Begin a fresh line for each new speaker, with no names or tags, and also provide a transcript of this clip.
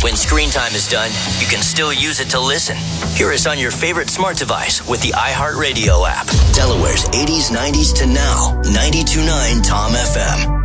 When screen time is done, you can still use it to listen. Hear us on your favorite smart device with the iHeartRadio app. Delaware's 80s, 90s to now. 92.9 Tom FM.